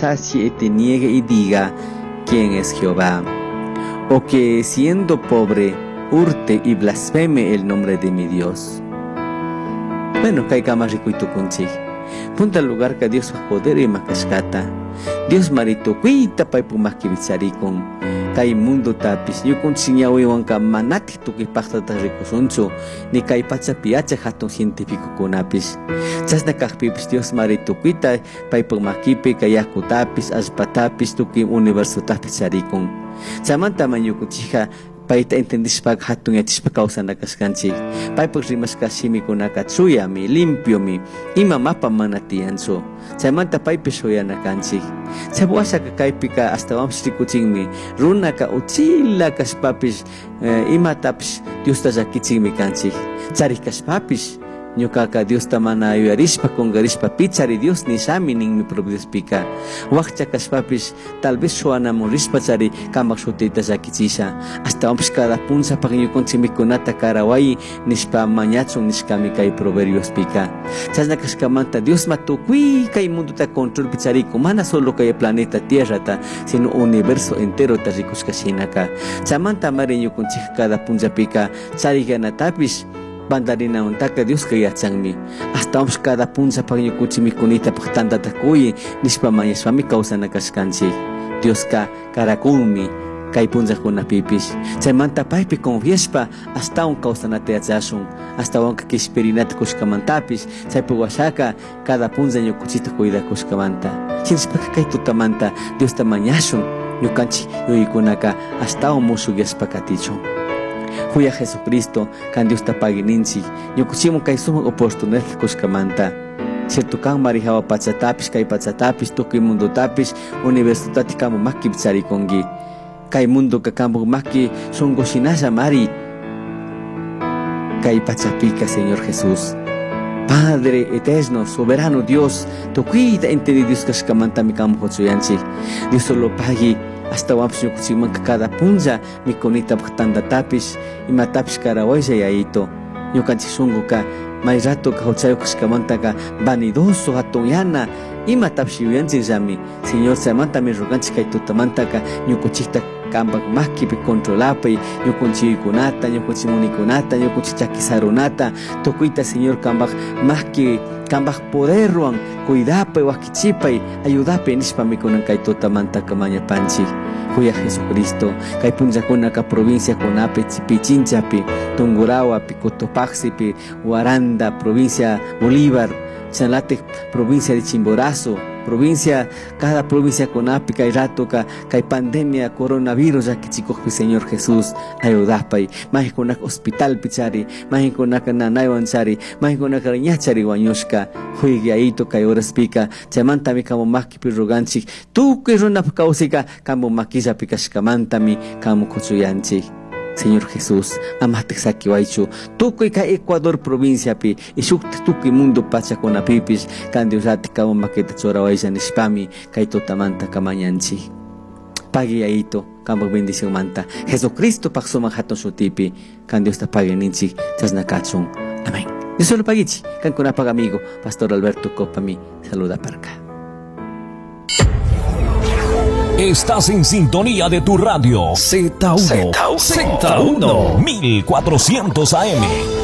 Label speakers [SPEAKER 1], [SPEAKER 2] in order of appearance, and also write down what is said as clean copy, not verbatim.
[SPEAKER 1] sacie y te niegue y diga quién es Jehová, o que siendo pobre hurte y blasfeme el nombre de mi Dios. Bueno, caiga más rico y tu consigo. Punta al lugar que Dios va a poder y más cascata. Dios marito cuita pa ipu más que bichari con kai mundo tapis. Yo con siñao y wanka manati tu que pacta ta recosoncho ni kai pacha piacha hatun científico con apis. Chasna kakpipis Dios marito cuita pa ipu más kipe kayaku tapis aspatapis tu que universo tapis chari con. Samanta manyo kuchija paita entendis pag hatong yatis pagkausan na kaskansi. Pai pagrimas kasimi ko nakatsuya mi, limpyo mi, ima mapa manatian so. Samanta pai pesoya na kansi. Sa buwasa ka kaipika hasta wamsi kuching mi, runa ka uchila kas papis, ima tapis Dios ta zakitsing mi kansi. Cari kas papis, nyukaka Dios tamana yuarispa con garispa pichari Dios ni sami ning mi provides pika. Wakcha kas papis tal vez suana morispa cari kamak sutita zakitsisa. Hasta vamos cada punza pagin con chimikunata karawai nispa mañachon niskami kai proverbios pika. Chasna kas kamanta Dios matukui kai mundo ta control pichari kumana solo kai planeta Tierra ta sino universo entero ta rikus kasinaka. Chamanta marinyo con cada punza pika cari gana tapis bandarina untaka Dios kaya changmi hasta vamos cada punza pagin kuchimi kunita pagtanda takuyi nispa mañaswami causa nakaskansi Dios ka karakumi kay punza kuna pipis chaymanta paypi confiespa hasta un causa nateachasun hasta un kakishperinat kushkamantapis chaypi washaka cada punza ñukuchita cuida kushkamanta chinspa kay tutamanta Dios tamañasun ñukanchi yuyikunaka hasta un musugiaspa katichun. Huya Jesucristo, can Dios tapagininsi, yukuchimo kay sumang oportunidad kushkamanta. Sirtu kang marihawa pachatapis kay pachatapis tuki mundo tapis universidad kamu maki bitsari kongi. Kay mundo kakambo maki sungo sinasa mari. Kay pachapika Señor Jesús. Padre eterno, soberano Dios, tu cuida entre Dios kushkamanta mi kamu hotsuyansi. Dios solo pagi hasta wamps nyukuchimang kada punza mi konita pagtanda tapis ima tapis karaway sa yaito nyukanchi sungo ka may rato ka hotsayo kuskamanta ka vanidoso hatong yana ima tapis yuyansi zami Señor samanta mi roganchi kay tutamanta ka nyukuchita kambag maki pi kontrolapay nyukunchi kunata nyukunchi munikunata nyukunchi chakisarunata tukuita Señor kambag maki kambag poderruan cuidapay wakichipay ayudapay nispa mi kunan kay tutamanta kamanya panchi. Huya Jesucristo, kay punzakuna ka provincia kunapi Pichinchapi, Tungurahuapi, Cotopaxipi, Huaranda, provincia Bolívar, Chanlate, provincia de Chimborazo, provincia, cada provincia kunapi kay rato kay pandemia coronavirus ya kichikopi Señor Jesús, ayudapay, mahikunak hospital pichari, mahikunak nanaywan chari, mahikunak riñachari wañushka, huigiaito kay horas pika, chamantami kamo makipi roganchik, tu que runa kausika kamo makisa pikashkamantami kamo kuchuyanchik. Señor Jesús, amate sakiwaichu, tukuy ka Ecuador provincia pi, isukti tukuy mundo pacha con apipis, kandiusati kamo makita chorawaiza nispami, kay totamanta kamanyanchi. Pagi aito, kamo bendición manta. Jesucristo paksumang haton sutipi, kandius ta pagi ninchi, tasnakachung. Amén. Yo solo pagichi, kan kunapag amigo, Pastor Alberto Copami, saluda para acá.
[SPEAKER 2] Estás en sintonía de tu radio Z1 1400 AM.